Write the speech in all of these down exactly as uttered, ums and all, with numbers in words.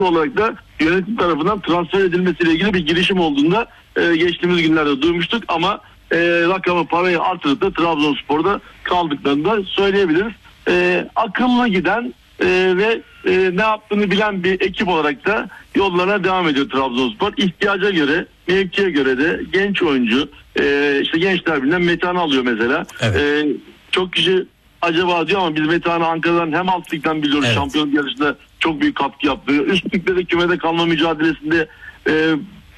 olarak da yönetim tarafından transfer edilmesiyle ilgili bir girişim olduğunda e, geçtiğimiz günlerde duymuştuk ama e, rakamı, parayı artırıp da Trabzonspor'da kaldıklarını da söyleyebiliriz. E, akıllı giden e, ve e, ne yaptığını bilen bir ekip olarak da yollarına devam ediyor Trabzonspor. İhtiyaca göre, mevkiye göre de genç oyuncu, e, işte Gençler Birliği'nden Metehan'ı alıyor mesela. Evet. E, çok kişi acaba diyor ama biz Metehan'ı Ankara'dan hem alt ligden biliyoruz, Evet. şampiyonluk yarışında çok büyük katkı yaptı. Üst ligde de kümede kalma mücadelesinde e,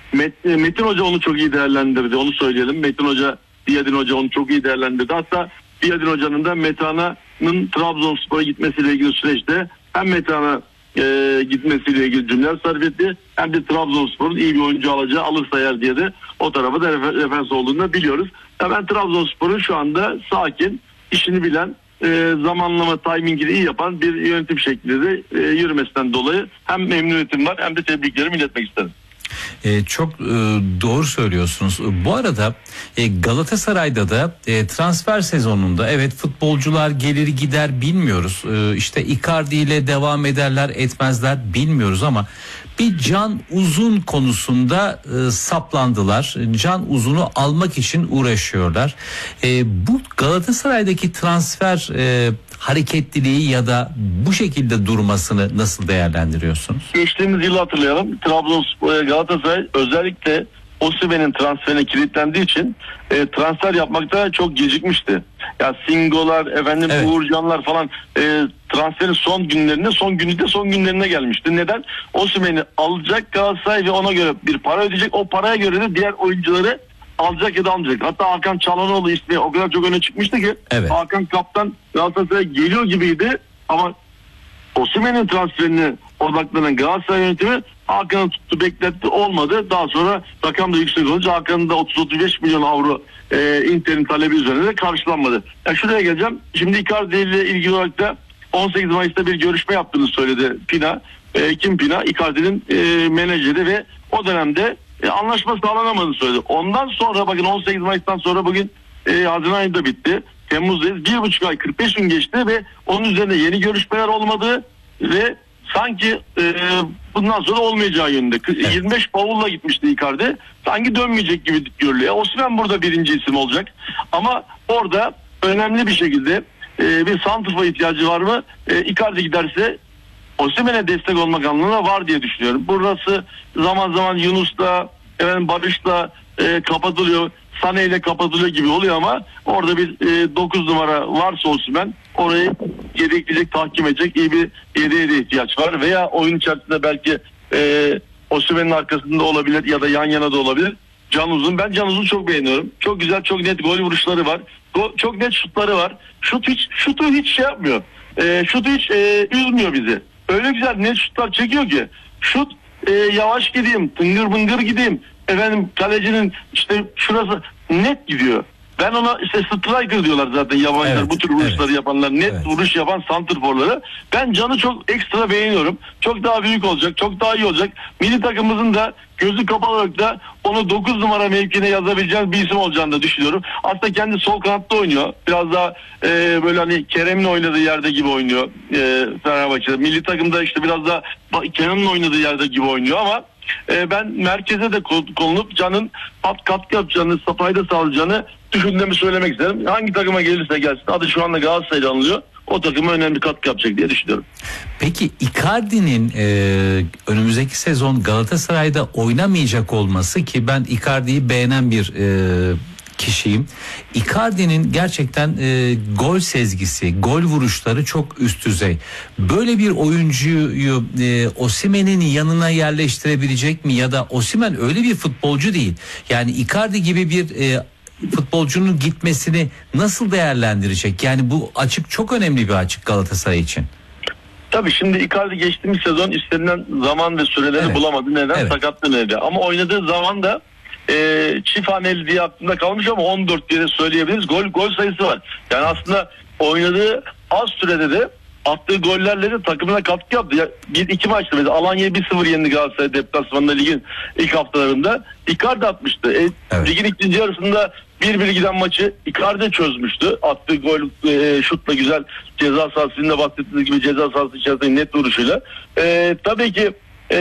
Metin Hoca onu çok iyi değerlendirdi, onu söyleyelim. Metin Hoca, Diyadin Hoca onu çok iyi değerlendirdi. Hatta Diyadin Hoca'nın da Metehan'ın Trabzonspor'a gitmesiyle ilgili süreçte hem Metehan'a e, gitmesiyle ilgili cümleler sarf etti, hem de Trabzonspor'un iyi bir oyuncu alacağı, alırsa eğer diye de o tarafa da refer, referans olduğunu da biliyoruz. Hemen Trabzonspor'un şu anda sakin, işini bilen, e, zamanlama timingini iyi yapan bir yönetim şeklinde de e, yürümesinden dolayı hem memnuniyetim var hem de tebriklerimi iletmek isterim. Ee, çok e, doğru söylüyorsunuz. Bu arada e, Galatasaray'da da e, transfer sezonunda evet futbolcular gelir gider bilmiyoruz. E, işte Icardi ile devam ederler etmezler bilmiyoruz ama bir Can Uzun konusunda e, saplandılar. Can Uzun'u almak için uğraşıyorlar. E, bu Galatasaray'daki transfer e, hareketliliği ya da bu şekilde durmasını nasıl değerlendiriyorsunuz? Geçtiğimiz yılı hatırlayalım. Trabzonspor, Galatasaray özellikle Osimhen'in transferine kilitlendiği için e, transfer yapmakta çok gecikmişti. Ya Singo'lar, efendim Evet. Uğurcanlar falan e, transferin son günlerinde, son gününde son günlerine gelmişti. Neden? Osimhen'i alacak Galatasaray ve ona göre bir para ödeyecek. O paraya göre de diğer oyuncuları alacak ya da almayacak. Hatta Hakan Çalhanoğlu ismi o kadar çok öne çıkmıştı ki Evet. Hakan kaptan Galatasaray'a geliyor gibiydi ama Osimhen'in transferine odaklanan Galatasaray yönetimi Hakan'ı tuttu, bekletti, olmadı. Daha sonra rakam da yüksek olunca Hakan'ın da otuz otuz beş milyon avro e, Inter'in talebi üzerine de karşılanmadı. Yani şuraya geleceğim. Şimdi Icardi ile ilgili olarak da on sekiz Mayıs'ta bir görüşme yaptığını söyledi Pina. E, kim Pina? Icardi'nin e, menajeri ve o dönemde e, anlaşma sağlanamadığını söyledi. Ondan sonra bakın on sekiz Mayıs'tan sonra bugün e, Haziran ayında bitti. Temmuz'dayız. Bir buçuk ay kırk beş gün geçti ve onun üzerinde yeni görüşmeler olmadı ve sanki e, bundan sonra olmayacağı yönünde. Evet. yirmi beş bavulla gitmişti Icardi. Sanki dönmeyecek gibi görülüyor. Osimhen burada birinci isim olacak. Ama orada önemli bir şekilde e, bir santrfor ihtiyacı var mı? E, Icardi giderse Osimhen'e destek olmak anlamına var diye düşünüyorum. Burası zaman zaman Yunus'la, efendim Barış'la e, kapatılıyor. Sané ile kapatılıyor gibi oluyor ama orada bir e, dokuz numara varsa Osimhen orayı yedekleyecek, tahkim edecek iyi bir yedeğe de ihtiyaç var. Veya oyun içerisinde belki e, Osimhen'in arkasında olabilir ya da yan yana da olabilir. Can Uzun. Ben Can Uzun'u çok beğeniyorum. Çok güzel, çok net gol vuruşları var. Go, çok net şutları var. Şut hiç, şutu hiç şey yapmıyor. E, şutu hiç e, üzmüyor bizi. Öyle güzel net şutlar çekiyor ki. Şut e, yavaş gideyim, tıngır bıngır gideyim. Efendim kalecinin işte şurası net gidiyor. Ben ona işte striker diyorlar zaten yabancılar, evet, bu tür vuruşları evet. yapanlar, net evet. vuruş yapan santrforları. Ben Can'ı çok ekstra beğeniyorum. Çok daha büyük olacak, çok daha iyi olacak. Milli takımımızın da gözü kapalı olarak da onu dokuz numara mevkine yazabileceğimiz bir isim olacağını da düşünüyorum. Aslında kendi sol kanatta oynuyor. Biraz daha e, böyle hani Kerem'in oynadığı yerde gibi oynuyor e, Fenerbahçe'de. Milli takımda işte biraz daha Kenan'ın oynadığı yerde gibi oynuyor ama e, ben merkeze de konulup Can'ın katkı yapacağını, fayda sağlayacağını düşündüğümü söylemek isterim. Hangi takıma gelirse gelsin, adı şu anda Galatasaray'da anılıyor. O takıma önemli katkı yapacak diye düşünüyorum. Peki Icardi'nin e, önümüzdeki sezon Galatasaray'da oynamayacak olması, ki ben Icardi'yi beğenen bir e, kişiyim. Icardi'nin gerçekten e, gol sezgisi, gol vuruşları çok üst düzey. Böyle bir oyuncuyu e, Osimhen'in yanına yerleştirebilecek mi, ya da Osimhen öyle bir futbolcu değil. Yani Icardi gibi bir e, futbolcunun gitmesini nasıl değerlendirecek? Yani bu açık çok önemli bir açık Galatasaray için. Tabii şimdi Icardi geçtiğimiz sezon istenilen zaman ve süreleri evet. bulamadı. Neden? Evet. Sakatlığı nedeniyle. Ama oynadığı zaman da e, çift haneli diye aklımda kalmış ama on dört diye söyleyebiliriz. Gol gol sayısı var. Yani aslında oynadığı az sürede de attığı gollerle de takımına katkı yaptı. Ya, bir iki maçta mesela Alanya'yı bir sıfır yendi Galatasaray deplasmanında ligin ilk haftalarında. Icardi atmıştı. E, evet. Ligin ikinci yarısında bir bir giden maçı Icardi çözmüştü. Attığı gol e, şutla güzel ceza sahasında bahsettiğiniz gibi ceza sahası içerisinde net vuruşuyla. E, tabii ki